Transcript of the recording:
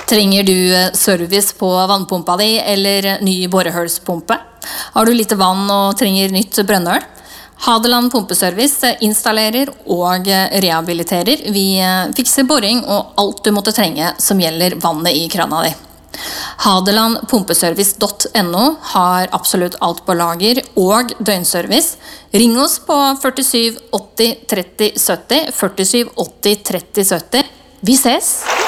Trenger du service på vannpumpa di eller ny borehølspumpe? Har du lite vann og trenger nytt brønnøl? Hadeland Pumpeservice installerer og rehabiliterer. Vi fikser boring og alt du måtte trenge som gjelder vannet i krana di. Hadelandpumpeservice.no har absolutt alt på lager og døgnservice. Ring oss på 47 80 30 70, 47 80 30 70. Vi ses!